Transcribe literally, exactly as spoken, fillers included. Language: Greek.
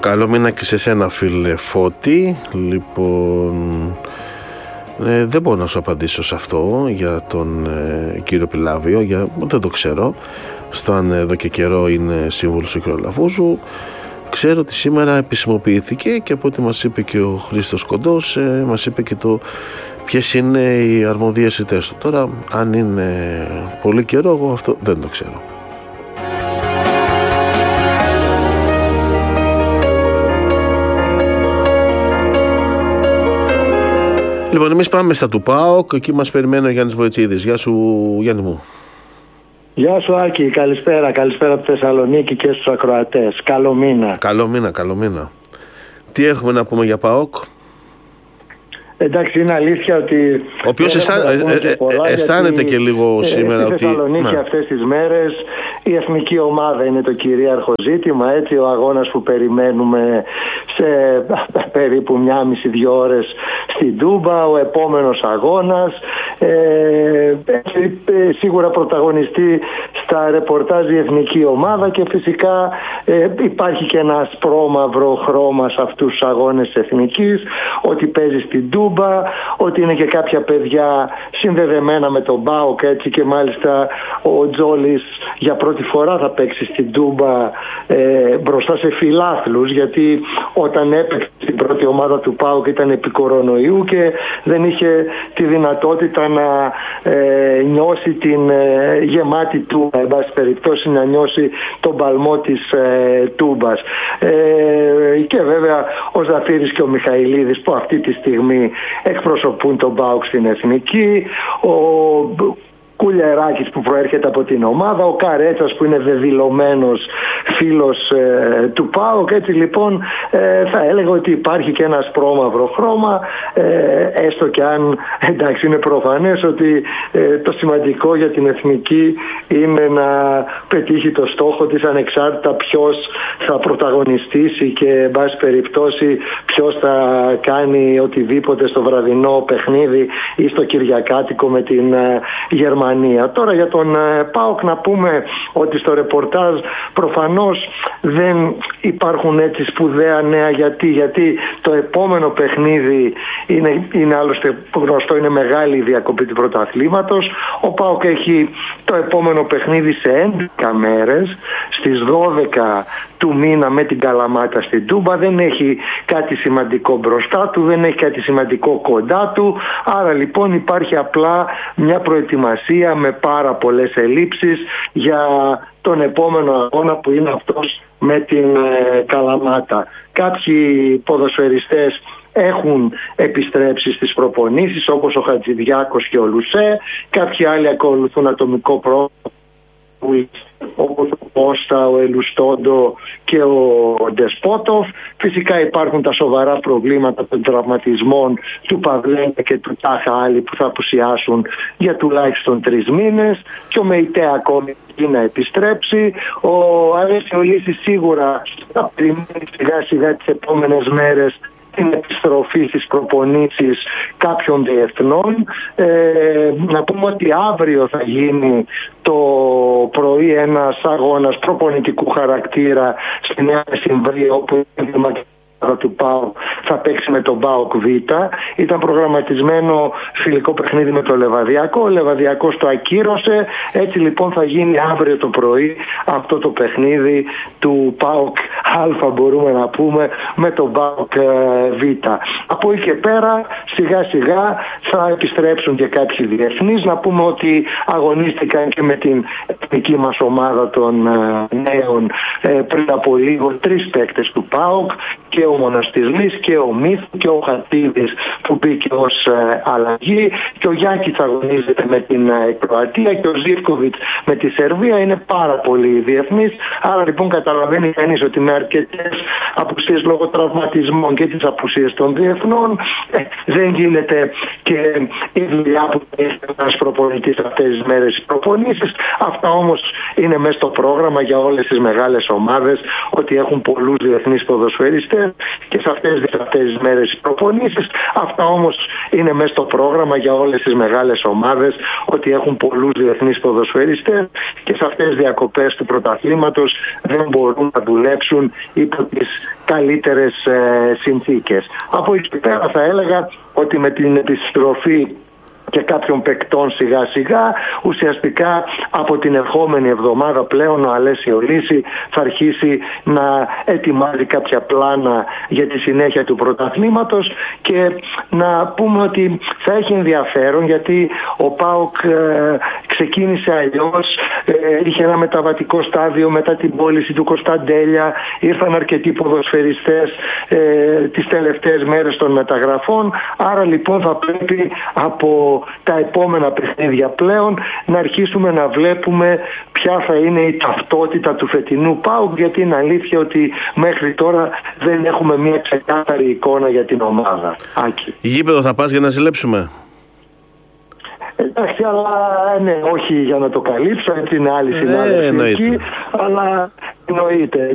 Καλό μήνα και σε σένα, φίλε Φώτη. Λοιπόν, ε, δεν μπορώ να σου απαντήσω σε αυτό για τον ε, κύριο Πιλάβιο, για, δεν το ξέρω. Στο αν εδώ και καιρό είναι σύμβουλος ο κύριο Λαφούζου. Ξέρω ότι σήμερα επισημοποιήθηκε και από ό,τι μας είπε και ο Χρήστος Κοντός, ε, μας είπε και το ποιες είναι οι αρμοδιότητες του. Τώρα, αν είναι πολύ καιρό, εγώ αυτό δεν το ξέρω. Λοιπόν, εμείς πάμε στα του ΠΑΟΚ, εκεί μας περιμένει ο Γιάννης Βοητσίδης. Γεια σου, Γιάννη μου. Γεια σου, Άκη, καλησπέρα, καλησπέρα από τη Θεσσαλονίκη και στους ακροατές. Καλό μήνα. Καλό μήνα, καλό μήνα. Τι έχουμε να πούμε για ΠΑΟΚ? Εντάξει, είναι αλήθεια ότι... Ο οποίος αισθάνεται, και αισθάνεται και λίγο σήμερα στη ότι... Στη Θεσσαλονίκη ναι. Αυτές τις μέρες η εθνική ομάδα είναι το κυρίαρχο ζήτημα. Έτσι, ο αγώνας που περιμένουμε σε περίπου μια μισή δύο ώρες στην Τούμπα, ο επόμενος αγώνας. Ε, έτσι, σίγουρα πρωταγωνιστεί στα ρεπορτάζ η εθνική ομάδα και φυσικά ε, υπάρχει και ένα ασπρόμαυρο χρώμα σε αυτούς τους αγώνες της εθνικής, ότι παίζει στην Τούμπα, ότι είναι και κάποια παιδιά συνδεδεμένα με τον ΠΑΟΚ, έτσι, και μάλιστα ο Τζόλης για πρώτη φορά θα παίξει στην Τούμπα ε, μπροστά σε φιλάθλους, γιατί όταν έπαιξε στην πρώτη ομάδα του ΠΑΟΚ ήταν επί κορονοϊού και δεν είχε τη δυνατότητα να ε, νιώσει την ε, γεμάτη Τούμπα, εν πάση περιπτώσει να νιώσει τον παλμό της ε, Τούμπας. Ε, και βέβαια ο Ζαφύρης και ο Μιχαηλίδης που αυτή τη στιγμή εκπροσωπούν τον ΠΑΟΚ στην εθνική, ο Κουλιεράκης που προέρχεται από την ομάδα, ο Καρέτσας που είναι δεδηλωμένος φίλος ε, του ΠΑΟΚ. Έτσι λοιπόν ε, θα έλεγα ότι υπάρχει και ένα ασπρόμαυρο χρώμα, ε, έστω και αν εντάξει είναι προφανές ότι ε, το σημαντικό για την εθνική είναι να πετύχει το στόχο της ανεξάρτητα ποιος θα πρωταγωνιστήσει και εν πάση περιπτώσει ποιος θα κάνει οτιδήποτε στο βραδινό παιχνίδι ή στο κυριακάτικο με την ε, Γερμανία. Τώρα για τον ΠΑΟΚ να πούμε ότι στο ρεπορτάζ προφανώς δεν υπάρχουν έτσι σπουδαία νέα. Γιατί, γιατί το επόμενο παιχνίδι είναι, είναι άλλωστε γνωστό, είναι μεγάλη η διακοπή του πρωταθλήματος. Ο ΠΑΟΚ έχει το επόμενο παιχνίδι σε έντεκα μέρες, στις δώδεκα του μήνα με την Καλαμάτα στην Τούμπα. Δεν έχει κάτι σημαντικό μπροστά του, δεν έχει κάτι σημαντικό κοντά του. Άρα λοιπόν υπάρχει απλά μια προετοιμασία με πάρα πολλές ελλείψεις για τον επόμενο αγώνα που είναι αυτός με την ε, Καλαμάτα. Κάποιοι ποδοσφαιριστές έχουν επιστρέψει στις προπονήσεις όπως ο Χατζηδιάκος και ο Λουσέ, κάποιοι άλλοι ακολουθούν ατομικό πρόγραμμα όπως ο Κώστα, ο Ελουστόντο και ο Ντεσπότοφ. Φυσικά υπάρχουν τα σοβαρά προβλήματα των τραυματισμών του Παυλένια και του Τάχα Άλλη που θα απουσιάσουν για τουλάχιστον τρεις μήνες και ο Μεϊτέ ακόμη να επιστρέψει. Ο Αρέσιολίσης σίγουρα θα περιμένει σιγά σιγά τις επόμενες μέρες την επιστροφή στις προπονήσεις κάποιων διεθνών. Ε, να πούμε ότι αύριο θα γίνει το πρωί ένας αγώνας προπονητικού χαρακτήρα στη Νέα Μεσημβρία, όπου του ΠΑΟΚ θα παίξει με τον ΠΑΟΚ Β. Ήταν προγραμματισμένο φιλικό παιχνίδι με το Λεβαδιακό. Ο Λεβαδιακός το ακύρωσε. Έτσι λοιπόν θα γίνει αύριο το πρωί αυτό το παιχνίδι του ΠΑΟΚ Α, μπορούμε να πούμε, με τον ΠΑΟΚ Β. Από εκεί και πέρα σιγά σιγά θα επιστρέψουν και κάποιοι διεθνείς. Να πούμε ότι αγωνίστηκαν και με την εθνική μας ομάδα των νέων πριν από λίγο τρεις παίκτες του ΠΑΟΚ, και ο Μοναστηρλής και ο Μύθου και ο Χατίδης που μπήκε ως ε, αλλαγή, και ο Γιάκης αγωνίζεται με την ε, Κροατία και ο Ζίβκοβιτς με τη Σερβία. Είναι πάρα πολύ διεθνείς. Άρα λοιπόν καταλαβαίνει κανείς ότι με αρκετές απουσίες λόγω τραυματισμών και τις απουσίες των διεθνών ε, δεν γίνεται και η δουλειά που έχει ένας προπονητής αυτές τις μέρες προπονήσεις. Αυτά όμως είναι μέσα στο πρόγραμμα για όλες τις μεγάλες ομάδες, ότι έχουν πολλούς διεθνείς ποδοσφαιριστές και σε αυτές, αυτές τις μέρες οι προπονήσεις. Αυτά όμως είναι μέσα στο πρόγραμμα για όλες τις μεγάλες ομάδες, ότι έχουν πολλούς διεθνείς ποδοσφαιριστές και σε αυτές τις διακοπές του πρωταθλήματος δεν μπορούν να δουλέψουν παίξουν υπό τις καλύτερες ε, συνθήκες. Από εκεί πέρα θα έλεγα ότι με την επιστροφή και κάποιων παικτών σιγά σιγά, ουσιαστικά από την ερχόμενη εβδομάδα πλέον ο Αλέσιο Λύση θα αρχίσει να ετοιμάζει κάποια πλάνα για τη συνέχεια του πρωταθλήματος, και να πούμε ότι θα έχει ενδιαφέρον, γιατί ο ΠΑΟΚ ε, ξεκίνησε αλλιώς, ε, είχε ένα μεταβατικό στάδιο μετά την πώληση του Κωνσταντέλια, ήρθαν αρκετοί ποδοσφαιριστές ε, τις τελευταίες μέρες των μεταγραφών, άρα λοιπόν θα πρέπει από τα επόμενα παιχνίδια πλέον να αρχίσουμε να βλέπουμε ποια θα είναι η ταυτότητα του φετινού ΠΑΟΚ, γιατί είναι αλήθεια ότι μέχρι τώρα δεν έχουμε μια ξεκάθαρη εικόνα για την ομάδα. Άκη. Γήπεδο θα πας για να ζηλέψουμε? Εντάξει, αλλά ναι, όχι για να το καλύψω, έτσι είναι άλλη συνάδελφοι εκεί, αλλά εννοείται,